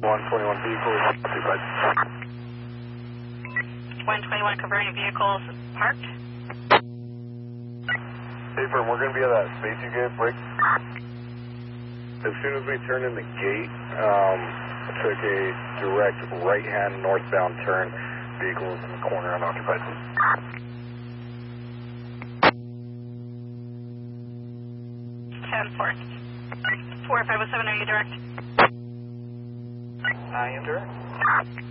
121 vehicles occupied. 121 converting vehicles parked. Hey, firm, we're going to be at that space you gave, break. As soon as we turn in the gate, I took a direct right-hand northbound turn. Vehicles in the corner unoccupied. 10-4. 4507, are you direct? I am direct.